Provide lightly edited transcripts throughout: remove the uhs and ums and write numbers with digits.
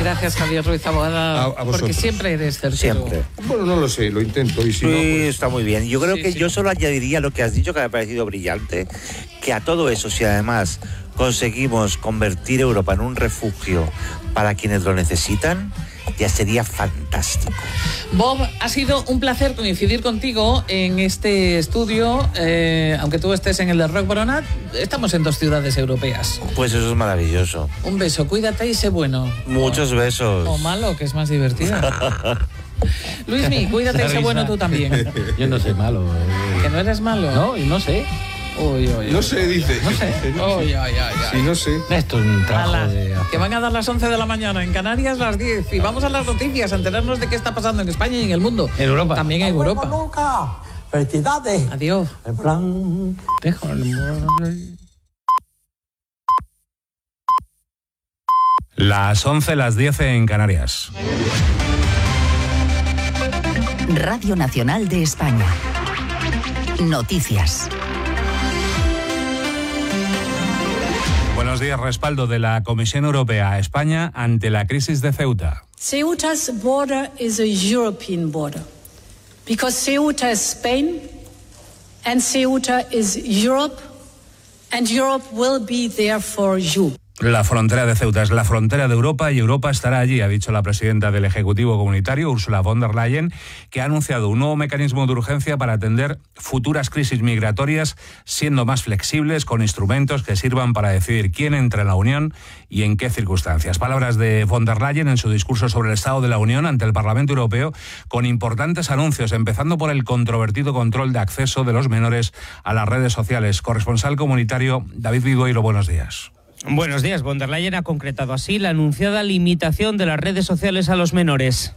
Gracias, Javier Ruiz Taboada, porque siempre eres certero. Siempre. Bueno, no lo sé, lo intento. Y si no, pues... Está muy bien. Yo creo que yo solo añadiría lo que has dicho, que me ha parecido brillante, que a todo eso, si además conseguimos convertir Europa en un refugio para quienes lo necesitan, ya sería fantástico. Bob, ha sido un placer coincidir contigo en este estudio, aunque tú estés en el de Rock Baronat, estamos en 2 ciudades europeas. Pues eso es maravilloso. Un beso, cuídate y sé bueno. Muchos besos. O malo, que es más divertido. Luismi, cuídate y sé bueno tú también. Yo no soy malo. ¿Que no eres malo? No, y no sé. No sé, dice. No sé. Sí, no sé. Esto es un trabajo que van a dar las 11 de la mañana, en Canarias las 10. Y vamos a las noticias, a enterarnos de qué está pasando en España y en el mundo. En Europa. También en Europa. Nunca. Felicidades. Adiós. El plan. Las 11, las 10 en Canarias. Radio Nacional de España. Noticias. Buenos días. Respaldo de la Comisión Europea a España ante la crisis de Ceuta. Ceuta's border is a European border because Ceuta is Spain and Ceuta is Europe and Europe will be there for you. La frontera de Ceuta es la frontera de Europa y Europa estará allí, ha dicho la presidenta del Ejecutivo Comunitario, Ursula von der Leyen, que ha anunciado un nuevo mecanismo de urgencia para atender futuras crisis migratorias, siendo más flexibles, con instrumentos que sirvan para decidir quién entra en la Unión y en qué circunstancias. Palabras de von der Leyen en su discurso sobre el Estado de la Unión ante el Parlamento Europeo, con importantes anuncios, empezando por el controvertido control de acceso de los menores a las redes sociales. Corresponsal comunitario David Vigoiro, buenos días. Buenos días. Von der Leyen ha concretado así la anunciada limitación de las redes sociales a los menores.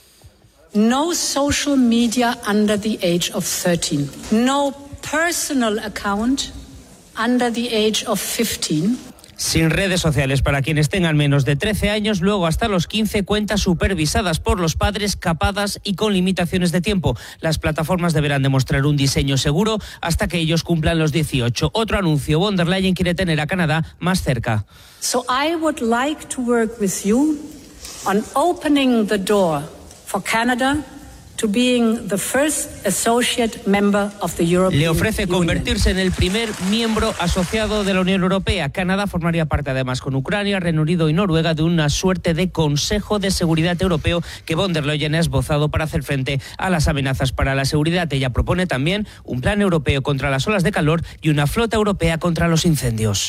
No social media under the age of 13. No personal account under the age of 15. Sin redes sociales para quienes tengan menos de 13 años, luego hasta los 15, cuentas supervisadas por los padres, capadas y con limitaciones de tiempo. Las plataformas deberán demostrar un diseño seguro hasta que ellos cumplan los 18. Otro anuncio, von der Leyen quiere tener a Canadá más cerca. So I would like to work with you on opening the door for Canada to being the first associate member of the European Le ofrece Union. convertirse en el primer miembro asociado de la Unión Europea. Canadá formaría parte además con Ucrania, Reino Unido y Noruega de una suerte de Consejo de Seguridad Europeo que von der Leyen ha esbozado para hacer frente a las amenazas para la seguridad. Ella propone también un plan europeo contra las olas de calor y una flota europea contra los incendios.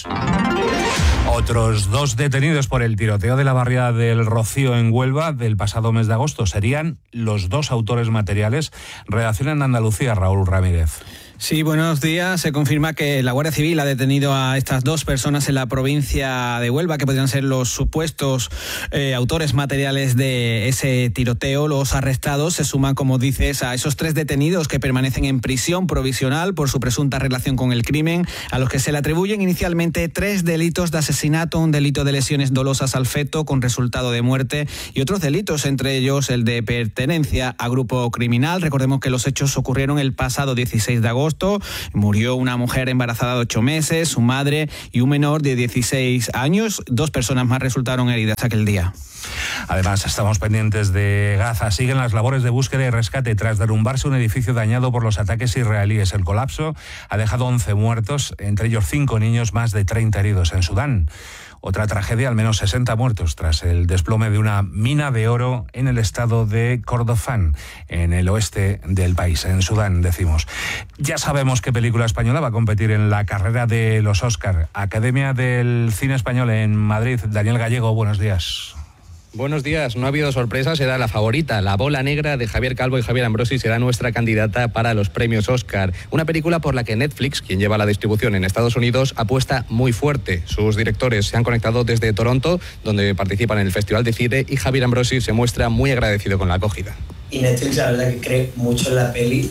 Otros 2 detenidos por el tiroteo de la barriada del Rocío en Huelva del pasado mes de agosto serían los 2 autores materiales. Redacción en Andalucía, Raúl Ramírez. Sí, buenos días. Se confirma que la Guardia Civil ha detenido a estas 2 personas en la provincia de Huelva, que podrían ser los supuestos autores materiales de ese tiroteo. Los arrestados se suman, como dices, a esos 3 detenidos que permanecen en prisión provisional por su presunta relación con el crimen, a los que se le atribuyen inicialmente 3 delitos de asesinato, un delito de lesiones dolosas al feto con resultado de muerte y otros delitos, entre ellos el de pertenencia a grupo criminal. Recordemos que los hechos ocurrieron el pasado 16 de agosto. Murió una mujer embarazada de 8 meses, su madre y un menor de 16 años. 2 personas más resultaron heridas aquel día. Además, estamos pendientes de Gaza. Siguen las labores de búsqueda y rescate tras derrumbarse un edificio dañado por los ataques israelíes. El colapso ha dejado 11 muertos, entre ellos 5 niños, más de 30 heridos en Sudán. Otra tragedia, al menos 60 muertos tras el desplome de una mina de oro en el estado de Kordofán, en el oeste del país, en Sudán, decimos. Ya sabemos qué película española va a competir en la carrera de los Óscar. Academia del Cine Español en Madrid. Daniel Gallego, buenos días. Buenos días, no ha habido sorpresas, será la favorita. La bola negra de Javier Calvo y Javier Ambrosi será nuestra candidata para los premios Oscar. Una película por la que Netflix, quien lleva la distribución en Estados Unidos, apuesta muy fuerte. Sus directores se han conectado desde Toronto, donde participan en el Festival de Cine, y Javier Ambrosi se muestra muy agradecido con la acogida. Y Netflix, la verdad, que cree mucho en la peli.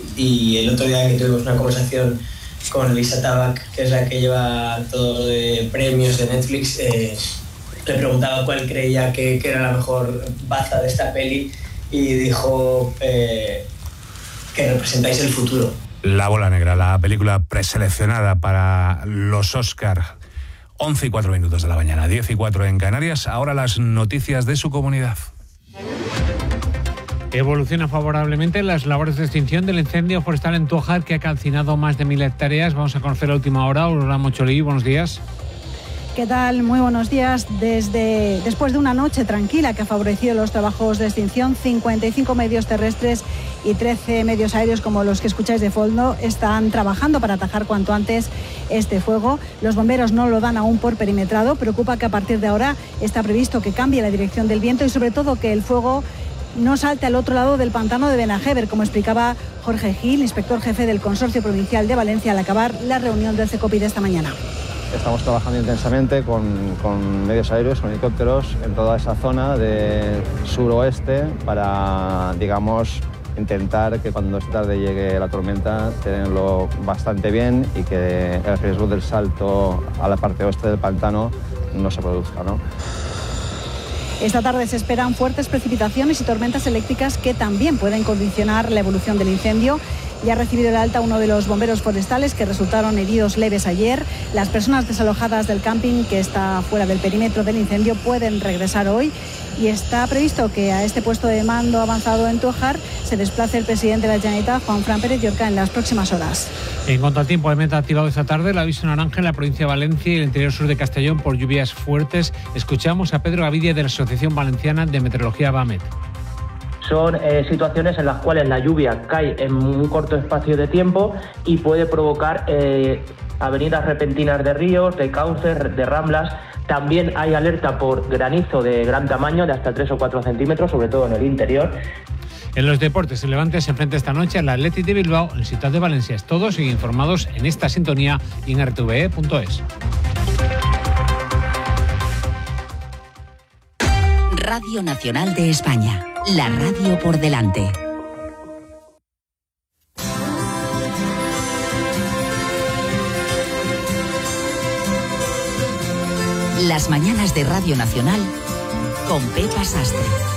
Y el otro día que tuvimos una conversación con Lisa Tabac, que es la que lleva todo de premios de Netflix, le preguntaba cuál creía que era la mejor baza de esta peli y dijo que representáis el futuro. La bola negra, la película preseleccionada para los Oscar. 11:04 de la mañana, 10:04 en Canarias. Ahora las noticias de su comunidad. Evoluciona favorablemente las labores de extinción del incendio forestal en Tújar, que ha calcinado más de 1.000 hectáreas. Vamos a conocer la última hora. Aurora Mocholí, buenos días. ¿Qué tal? Muy buenos días. Después de una noche tranquila que ha favorecido los trabajos de extinción, 55 medios terrestres y 13 medios aéreos, como los que escucháis de fondo, están trabajando para atajar cuanto antes este fuego. Los bomberos no lo dan aún por perimetrado. Preocupa que a partir de ahora está previsto que cambie la dirección del viento y sobre todo que el fuego no salte al otro lado del pantano de Benajever, como explicaba Jorge Gil, inspector jefe del Consorcio Provincial de Valencia, al acabar la reunión del CECOPI de esta mañana. Estamos trabajando intensamente con medios aéreos, con helicópteros, en toda esa zona de suroeste para, digamos, intentar que cuando esta tarde llegue la tormenta tenerlo bastante bien y que el riesgo del salto a la parte oeste del pantano no se produzca, ¿no? Esta tarde se esperan fuertes precipitaciones y tormentas eléctricas que también pueden condicionar la evolución del incendio. Ya ha recibido el alta uno de los bomberos forestales que resultaron heridos leves ayer. Las personas desalojadas del camping, que está fuera del perímetro del incendio, pueden regresar hoy. Y está previsto que a este puesto de mando avanzado en Tújar se desplace el presidente de la Generalitat, Juanfran Pérez Llorca, en las próximas horas. En cuanto al tiempo, ha activado esta tarde el aviso naranja en la provincia de Valencia y el interior sur de Castellón por lluvias fuertes. Escuchamos a Pedro Gavidia de la Asociación Valenciana de Meteorología VAMET. Son situaciones en las cuales la lluvia cae en un corto espacio de tiempo y puede provocar avenidas repentinas de ríos, de cauces, de ramblas. También hay alerta por granizo de gran tamaño, de hasta 3 o 4 centímetros, sobre todo en el interior. En los deportes, el Levante se enfrenta esta noche al Athletic de Bilbao en Ciutat de Valencia. Todos siguen informados en esta sintonía y en rtve.es. Radio Nacional de España, la radio por delante. Las mañanas de Radio Nacional con Pepa Sastre.